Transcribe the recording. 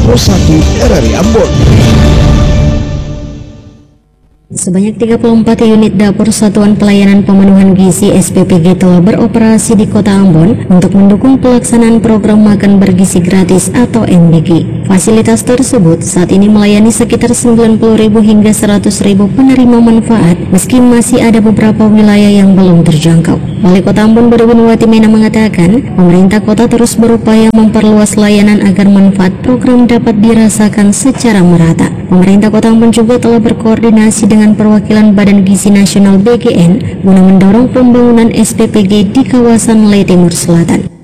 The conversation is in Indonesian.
Rosati RRI Ambon. Sebanyak 34 unit dapur Satuan Pelayanan Pemenuhan Gizi SPPG telah beroperasi di Kota Ambon untuk mendukung pelaksanaan program makan bergizi gratis atau MBG. Fasilitas tersebut saat ini melayani sekitar 90.000 hingga 100.000 penerima manfaat, meski masih ada beberapa wilayah yang belum terjangkau. Wali Kota Ambon Berwinwati Mena mengatakan, pemerintah kota terus berupaya memperluas layanan agar manfaat program dapat dirasakan secara merata. Pemerintah Kota Ambon juga telah berkoordinasi dengan perwakilan Badan Gizi Nasional BGN guna mendorong pembangunan SPPG di kawasan Le Timur Selatan.